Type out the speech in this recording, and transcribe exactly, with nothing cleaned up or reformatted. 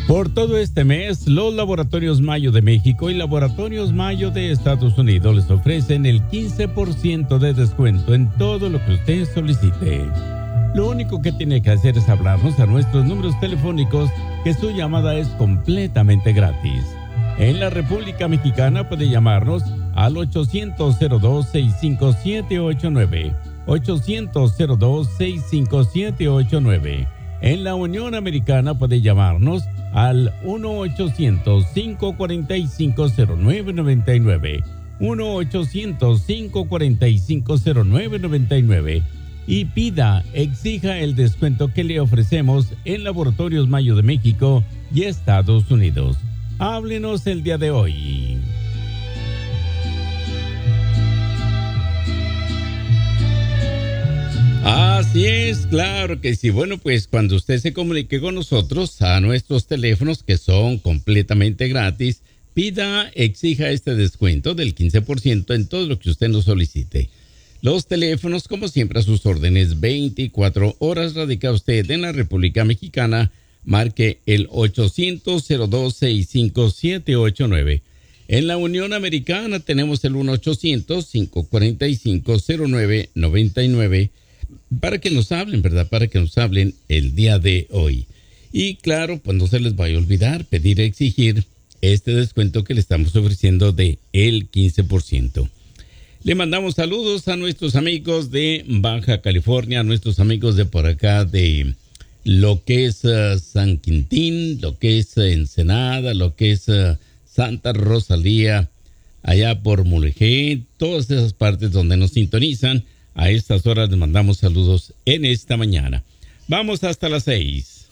Por todo este mes, los Laboratorios Mayo de México y Laboratorios Mayo de Estados Unidos les ofrecen el quince por ciento de descuento en todo lo que usted solicite. Lo único que tiene que hacer es hablarnos a nuestros números telefónicos, que su llamada es completamente gratis. En la República Mexicana puede llamarnos al ochocientos cero dos, sesenta y cinco siete ocho nueve, ochocientos cero dos, sesenta y cinco siete ocho nueve. En la Unión Americana puede llamarnos al uno ochocientos, cinco cuatro cinco, cero nueve nueve nueve, uno ochocientos, cinco cuatro cinco, cero nueve nueve nueve, y pida, exija el descuento que le ofrecemos en Laboratorios Mayo de México y Estados Unidos. Háblenos el día de hoy. Así es, claro que sí. Bueno, pues cuando usted se comunique con nosotros a nuestros teléfonos, que son completamente gratis, pida, exija este descuento del quince por ciento en todo lo que usted nos solicite. Los teléfonos, como siempre, a sus órdenes, veinticuatro horas. Radica usted en la República Mexicana, marque el ochocientos, cero dos, sesenta y cinco siete ocho nueve. En la Unión Americana tenemos el uno ochocientos, cinco cuatro cinco, cero nueve nueve nueve. Para que nos hablen, ¿verdad? Para que nos hablen el día de hoy. Y claro, pues no se les vaya a olvidar pedir, exigir este descuento que le estamos ofreciendo de el quince por ciento. Le mandamos saludos a nuestros amigos de Baja California, a nuestros amigos de por acá de lo que es uh, San Quintín, lo que es uh, Ensenada, lo que es uh, Santa Rosalía, allá por Mulegé, todas esas partes donde nos sintonizan. A estas horas les mandamos saludos en esta mañana. Vamos hasta las seis.